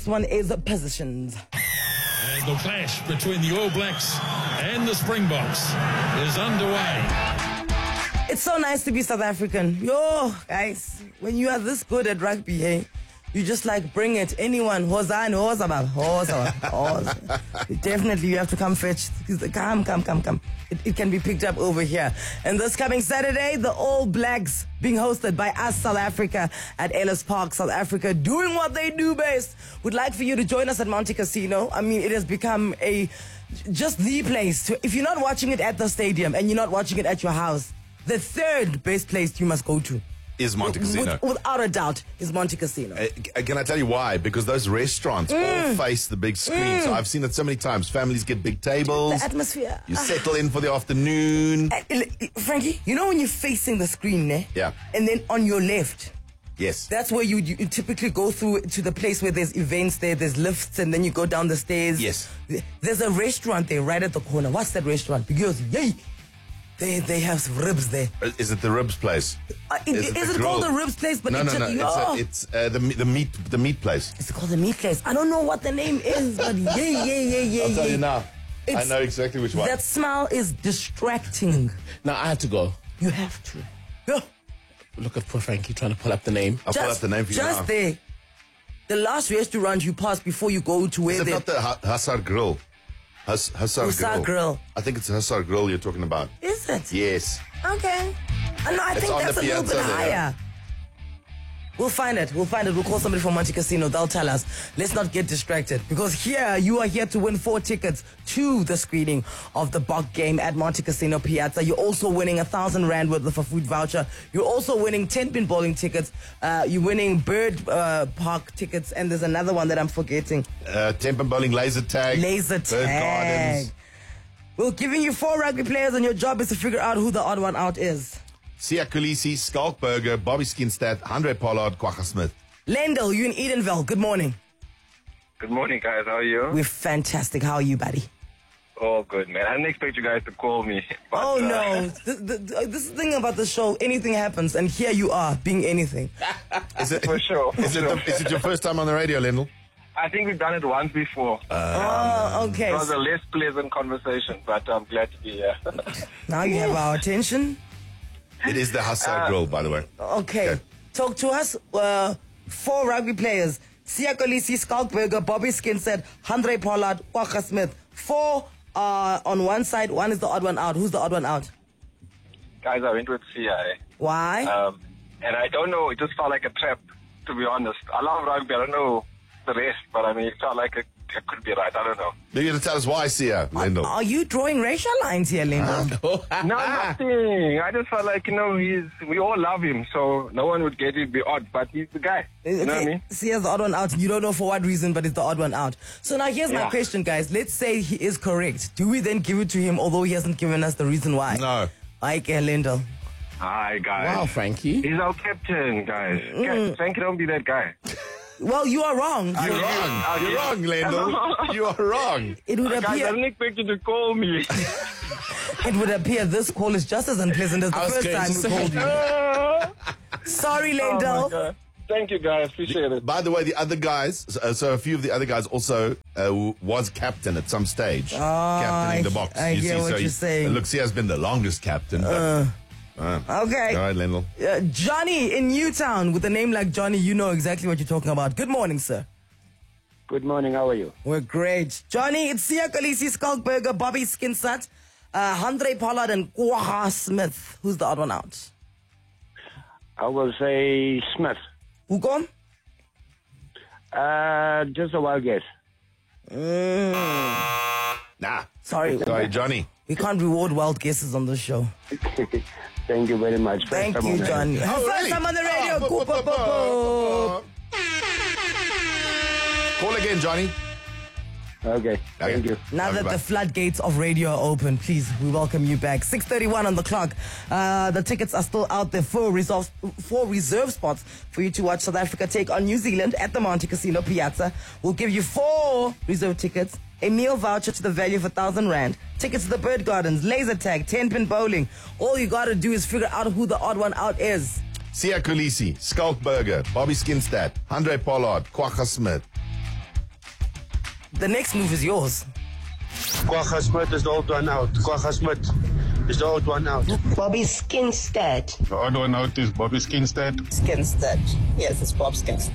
This one is positions. And the clash between the All Blacks and the Springboks is underway. It's so nice to be South African. Yo, guys, when you are this good at rugby, hey, you just like bring it. Anyone, Definitely you have to come fetch. Come. It can be picked up over here. And this coming Saturday, the All Blacks being hosted by us, South Africa, at Ellis Park, South Africa, doing what they do best. Would like for you to join us at Monte Casino. I mean, it has become just the place to, if you're not watching it at the stadium and you're not watching it at your house, the third best place you must go to is Monte Casino. Without a doubt, is Monte Casino. Can I tell you why? Because those restaurants all face the big screen. So I've seen it so many times. Families get big tables. The atmosphere. You settle in for the afternoon. Frankie, you know when you're facing the screen, eh? Yeah. And then on your left, yes, that's where you typically go through to the place where there's events there, there's lifts, and then you go down the stairs. Yes. There's a restaurant there right at the corner. What's that restaurant? Because, yay! They have some ribs there. Is it the ribs place? Is it called the ribs place? But no. It's the meat place. It's called the meat place. I don't know what the name is, but yeah. I'll tell you now. I know exactly which one. That smell is distracting. Now I have to go. You have to. Go. Look at poor Frankie trying to pull up the name. I'll pull up the name for you now. Just there. The last restaurant you pass before you go to where Is it not the Hussar Grill? Hussar Grill. I think it's Hussar Grill you're talking about. Is it? Yes. Okay. I think that's a little bit higher. We'll find it. We'll call somebody from Monte Casino. They'll tell us. Let's not get distracted. Because here, you are here to win 4 tickets to the screening of the Bok game at Monte Casino Piazza. You're also winning 1,000 Rand worth of a food voucher. You're also winning 10-pin bowling tickets. You're winning Bird Park tickets. And there's another one that I'm forgetting. 10-pin bowling, laser tag. Bird Gardens. We're giving you 4 rugby players, and your job is to figure out who the odd one out is. Siya Kolisi, Skalk Burger, Bobby Skinstad, Andre Pollard, Kwagga Smith. Lendl, you in Edenville. Good morning. Good morning, guys. How are you? We're fantastic. How are you, buddy? Oh, good, man. I didn't expect you guys to call me. But, no. This is the thing about the show. Anything happens, and here you are, being anything. Is it, for sure. Is it your first time on the radio, Lendl? I think we've done it once before. Okay. It was a less pleasant conversation, but I'm glad to be here. Now you have our attention. It is the Hussar Grill, by the way. Okay. Talk to us. 4 rugby players. Siya Kolisi, Skalk Burger, Bobby Skinstad, Andre Pollard, Kwagga Smith. 4 on one side. 1 is the odd one out. Who's the odd one out? Guys, I went with CIA. Why? And I don't know. It just felt like a trap, to be honest. I love rugby. I don't know the rest, but I mean, it felt like it could be right. I don't know. You're going to tell us why, Siya, Lendl. Are you drawing racial lines here, Lendl? No, nothing. I just felt like, we all love him, so no one would get it be odd, but he's the guy. You know what I mean? Siya's the odd one out. You don't know for what reason, but it's the odd one out. So now here's my question, guys. Let's say he is correct. Do we then give it to him, although he hasn't given us the reason why? No. Okay, Lendl. Hi, guys. Wow, Frankie. He's our captain, guys. Frankie, don't be that guy. Well, you are wrong. You're wrong, Lendl. You are wrong. It would Guys, I appear. didn't expect you to call me. It would appear this call is just as unpleasant as the first time we called you. Sorry, Lendl. Oh my God. Thank you, guys. Appreciate it. By the way, the other guys, so a few of the other guys also was captain at some stage. Captaining the box. I hear what you're saying. Look, Siya's been the longest captain. But, Okay. all right, Lendl. Johnny in Newtown, with a name like Johnny, you know exactly what you're talking about. Good morning, sir. Good morning, how are you? We're great. Johnny, it's Siya Kolisi, Skalk Burger, Bobby Skinstad, Andre Pollard, and Kwagga Smith. Who's the odd one out? I will say Smith. Who gone? Just a wild guess. Nah. Sorry, Johnny. we can't reward wild guesses on this show. Thank you very much. Thank you, Johnny. Oh, First really? time on the radio. Call again, Johnny. Okay, thank you. Now that the floodgates of radio are open, please, we welcome you back. 6:31 on the clock. The tickets are still out there for reserve spots for you to watch South Africa take on New Zealand at the Monte Casino Piazza. We'll give you 4 reserve tickets, a meal voucher to the value of 1,000 Rand, tickets to the Bird Gardens, laser tag, 10-pin bowling. All you got to do is figure out who the odd one out is. Siya Kolisi, Skalk Burger, Bobby Skinstad, Andre Pollard, Kwagga Smith. The next move is yours. Quagga Smith is the old one out. Quagga Smith is the old one out. Bobby Skinstead. The odd one out is Bobby Skinstead. Skinstead. Yes, it's Bob Skinstead.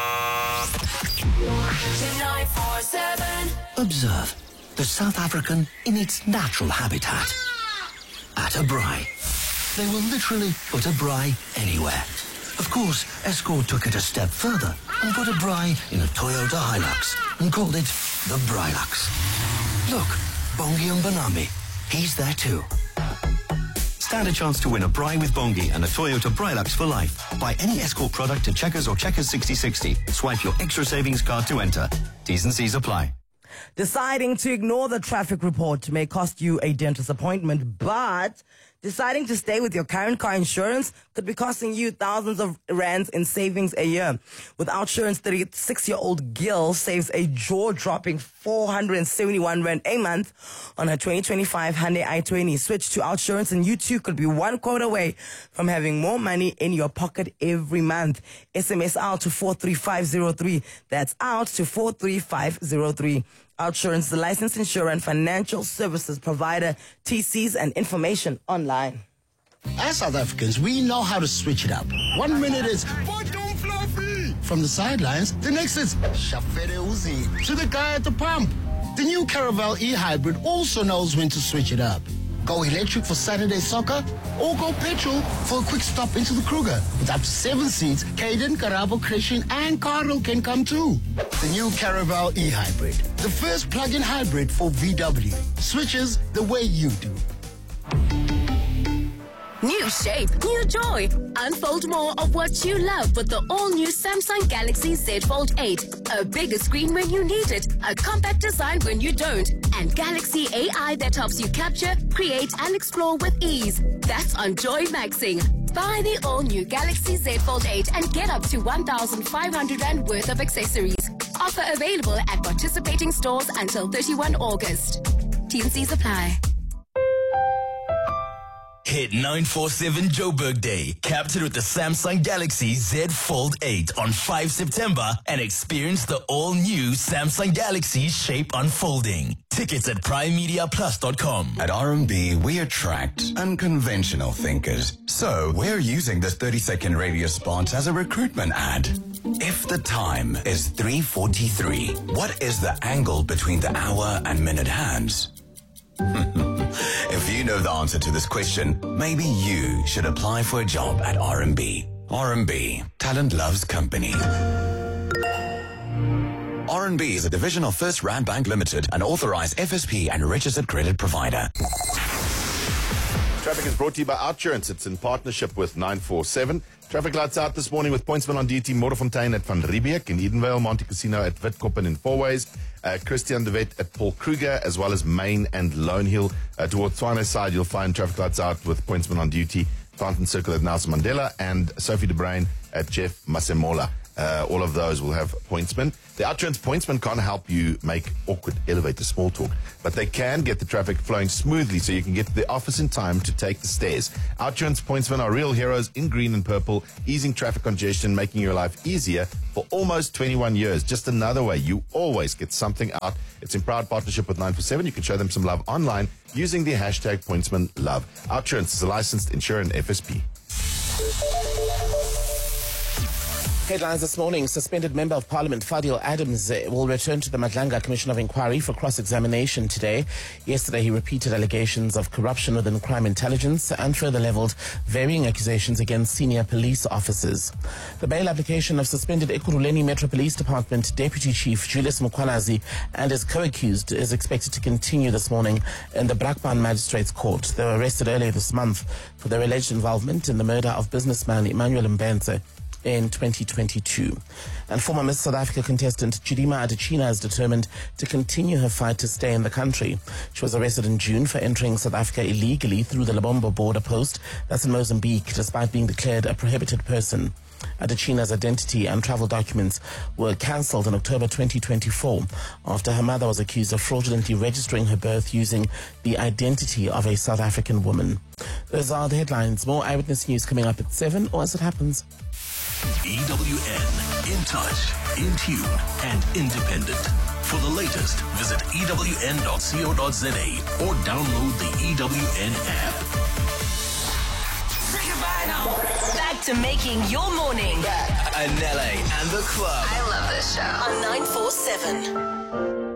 947. Observe the South African in its natural habitat. At a braai. They will literally put a braai anywhere. Of course, Escort took it a step further and put a braai in a Toyota Hilux and called it the Brailux. Look, Bongi Mbonambi, he's there too. Stand a chance to win a braai with Bongi and a Toyota Brailux for life. Buy any Escort product at Checkers or Checkers 6060. Swipe your extra savings card to enter. T's and C's apply. Deciding to ignore the traffic report may cost you a dentist appointment, but deciding to stay with your current car insurance could be costing you thousands of rands in savings a year. With Outsurance, 36-year-old Gil saves a jaw-dropping 471 rand a month on her 2025 Hyundai i20. Switch to Outsurance and you too could be one quote away from having more money in your pocket every month. SMS out to 43503. That's out to 43503. Outsurance, the licensed insurer and financial services provider. TCs and information online. As South Africans, we know how to switch it up. 1 minute is bottom fluffy from the sidelines. The next is Shafere Uzi to the guy at the pump. The new Caravel e-hybrid also knows when to switch it up. Go electric for Saturday soccer or go petrol for a quick stop into the Kruger. With up to 7 seats, Caden, Karabo, Christian and Carl can come too. The new Caravel e-hybrid. The first plug-in hybrid for VW. Switches the way you do. New shape, new joy. Unfold more of what you love with the all-new Samsung Galaxy Z Fold 8. A bigger screen when you need it, a compact design when you don't, and Galaxy AI that helps you capture, create, and explore with ease. That's on Joy Maxing. Buy the all-new Galaxy Z Fold 8 and get up to 1,500 rand worth of accessories. Offer available at participating stores until 31 August. T&Cs apply. Hit 947 Joburg Day, captured with the Samsung Galaxy Z Fold 8 on 5 September and experience the all-new Samsung Galaxy Shape unfolding. Tickets at primemediaplus.com. At RMB, we attract unconventional thinkers. So we're using this 30-second radio spot as a recruitment ad. If the time is 3:43, what is the angle between the hour and minute hands? If you know the answer to this question, maybe you should apply for a job at RMB. RMB, talent loves company. RMB is a division of First Rand Bank Limited, an authorized FSP and registered credit provider. Traffic is brought to you by Outsurance. It's in partnership with 947. Traffic lights out this morning with pointsman on duty, Modderfontein at Van Riebeek in Edenvale, Monte Casino at Witkoppen in Fourways, Christian de Wet at Paul Kruger, as well as Main and Lone Hill. Towards Tshwane side, you'll find traffic lights out with pointsman on duty, Fountain Circle at Nelson Mandela, and Sophie de Bruin at Jeff Masemola. All of those will have pointsmen. The Outsurance pointsmen can't help you make awkward elevator small talk, but they can get the traffic flowing smoothly so you can get to the office in time to take the stairs. Outsurance pointsmen are real heroes in green and purple, easing traffic congestion, making your life easier for almost 21 years. Just another way you always get something out. It's in proud partnership with 947. You can show them some love online using the hashtag pointsmanlove. Outsurance is a licensed insurer and FSP. Headlines this morning. Suspended Member of Parliament Fadil Adams will return to the Madlanga Commission of Inquiry for cross-examination today. Yesterday, he repeated allegations of corruption within crime intelligence and further leveled varying accusations against senior police officers. The bail application of suspended Ekurhuleni Metro Police Department Deputy Chief Julius Mukwalazi and his co-accused is expected to continue this morning in the Brakpan Magistrates Court. They were arrested earlier this month for their alleged involvement in the murder of businessman Emmanuel Mbenze in 2022. And former Miss South Africa contestant Chidima Adechina is determined to continue her fight to stay in the country. She was arrested in June for entering South Africa illegally through the Lebombo border post, that's in Mozambique, despite being declared a prohibited person. Adechina's identity and travel documents were cancelled in October 2024 after her mother was accused of fraudulently registering her birth using the identity of a South African woman. Those are the headlines. More Eyewitness News coming up at 7 or as it happens. EWN, in touch, in tune, and independent. For the latest, visit ewn.co.za or download the EWN app. Back to making your morning. Anele and the Club. I love this show. On 947.